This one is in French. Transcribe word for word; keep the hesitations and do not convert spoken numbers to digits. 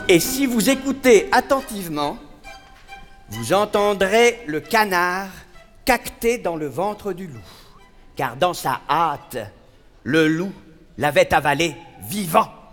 Et si vous écoutez attentivement, vous entendrez le canard caqueter dans le ventre du loup, car dans sa hâte, le loup l'avait avalé vivant.